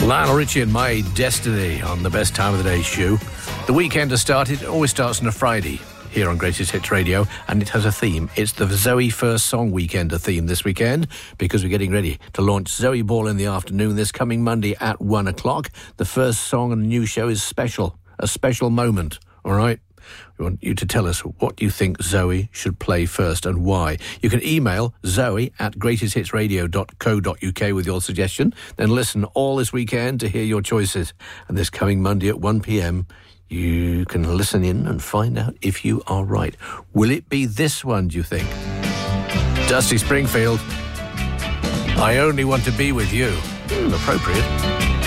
Lionel Richie and My Destiny on the best time of the day show. The weekend has started. It always starts on a Friday here on Greatest Hits Radio, and it has a theme. It's the Zoe First Song Weekender theme this weekend, because we're getting ready to launch Zoe Ball in the afternoon this coming Monday at 1 o'clock. The first song on the new show is special, a special moment, all right? We want you to tell us what you think Zoe should play first and why. You can email zoe@greatesthitsradio.co.uk with your suggestion. Then listen all this weekend to hear your choices. And this coming Monday at 1 p.m, you can listen in and find out if you are right. Will it be this one, do you think? Dusty Springfield, I Only Want to Be With You. Appropriate.